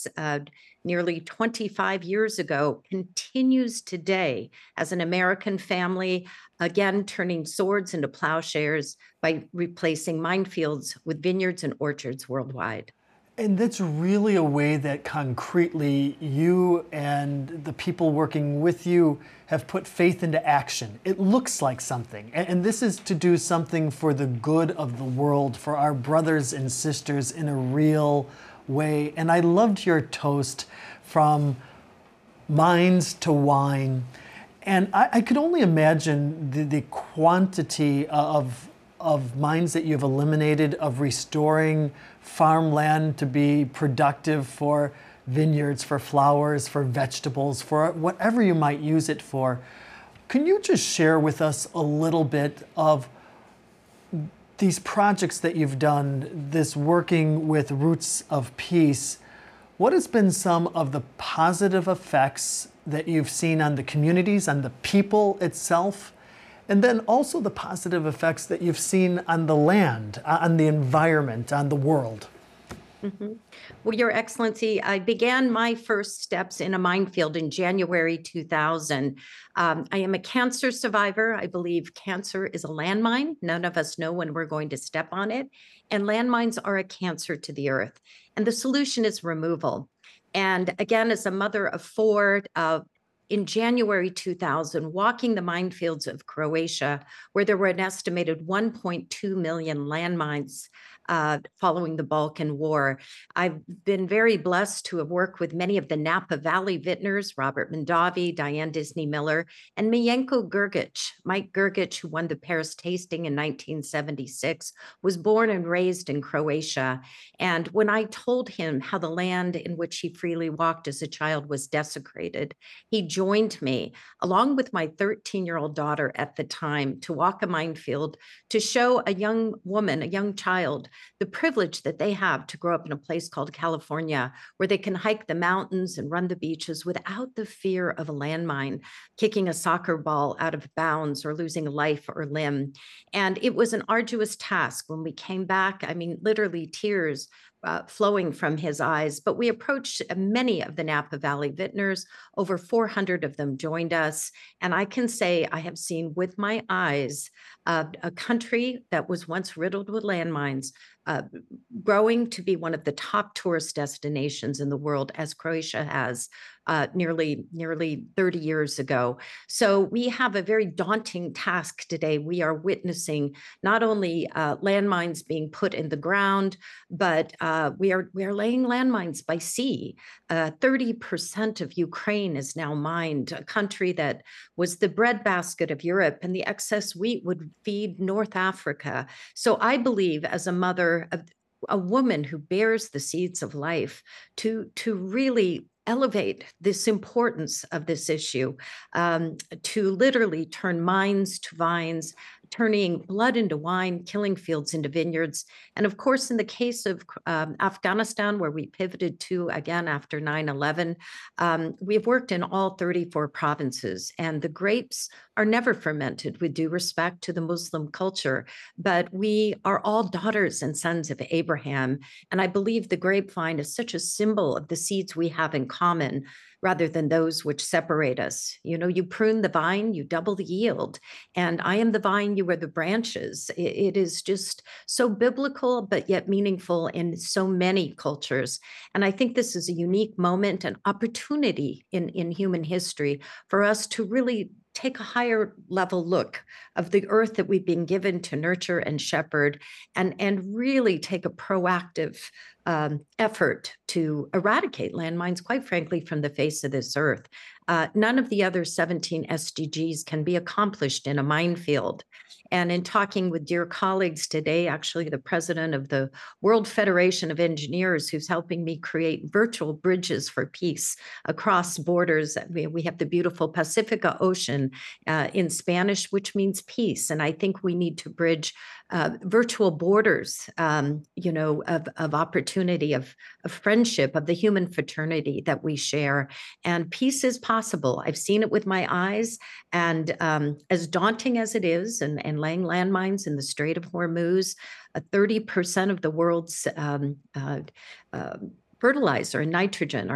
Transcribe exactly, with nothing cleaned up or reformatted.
uh, nearly twenty-five years ago continues today as an American family, again, turning swords into plowshares by replacing minefields with vineyards and orchards worldwide. And that's really a way that concretely you and the people working with you have put faith into action. It looks like something. And this is to do something for the good of the world, for our brothers and sisters in a real way. And I loved your toast, from mines to wine. And I, I could only imagine the, the quantity of of mines that you've eliminated, of restoring farmland to be productive for vineyards, for flowers, for vegetables, for whatever you might use it for. Can you just share with us a little bit of these projects that you've done, this working with Roots of Peace? What has been some of the positive effects that you've seen on the communities, on the people itself? And then also the positive effects that you've seen on the land, on the environment, on the world. Mm-hmm. Well, Your Excellency, I began my first steps in a minefield in January two thousand. Um, I am a cancer survivor. I believe cancer is a landmine. None of us know when we're going to step on it. And landmines are a cancer to the earth. And the solution is removal. And again, as a mother of four, uh, in January two thousand, walking the minefields of Croatia, where there were an estimated one point two million landmines uh, following the Balkan War. I've been very blessed to have worked with many of the Napa Valley vintners, Robert Mondavi, Diane Disney Miller, and Mijenko Grgic. Mike Grgic, who won the Paris tasting in nineteen seventy-six, was born and raised in Croatia. And when I told him how the land in which he freely walked as a child was desecrated, he joined me, along with my thirteen-year-old daughter at the time, to walk a minefield to show a young woman, a young child, the privilege that they have to grow up in a place called California, where they can hike the mountains and run the beaches without the fear of a landmine, kicking a soccer ball out of bounds or losing a life or limb. And it was an arduous task. When we came back, I mean, literally tears Uh, flowing from his eyes. But we approached many of the Napa Valley vintners. Over four hundred of them joined us. And I can say I have seen with my eyes uh, a country that was once riddled with landmines uh, growing to be one of the top tourist destinations in the world, as Croatia has uh, nearly, nearly thirty years ago. So we have a very daunting task today. We are witnessing not only uh, landmines being put in the ground, but uh, we are we are laying landmines by sea. Uh, thirty percent of Ukraine is now mined, a country that was the breadbasket of Europe, and the excess wheat would feed North Africa. So I believe, as a mother, of a woman who bears the seeds of life, to to really elevate this importance of this issue, um, to literally turn mines to vines, turning blood into wine, killing fields into vineyards. And of course, in the case of um, Afghanistan, where we pivoted to again after nine eleven, um, we've worked in all thirty-four provinces, and the grapes are never fermented, with due respect to the Muslim culture. But we are all daughters and sons of Abraham. And I believe the grapevine is such a symbol of the seeds we have in common, rather than those which separate us. You know, you prune the vine, you double the yield. And I am the vine, you are the branches. It, it is just so biblical, but yet meaningful in so many cultures. And I think this is a unique moment, an opportunity in, in human history for us to really take a higher level look of the earth that we've been given to nurture and shepherd, and, and really take a proactive um, effort to eradicate landmines, quite frankly, from the face of this earth. Uh, none of the other seventeen S D Gs can be accomplished in a minefield. And in talking with dear colleagues today, actually the president of the World Federation of Engineers, who's helping me create virtual bridges for peace across borders. We, we have the beautiful Pacifica Ocean uh, in Spanish, which means peace. And I think we need to bridge uh, virtual borders, um, you know, of, of opportunity, of, of friendship, of the human fraternity that we share. And peace is possible. I've seen it with my eyes. And um, as daunting as it is, and, and laying landmines in the Strait of Hormuz, uh, thirty percent of the world's um, uh, uh, fertilizer and nitrogen or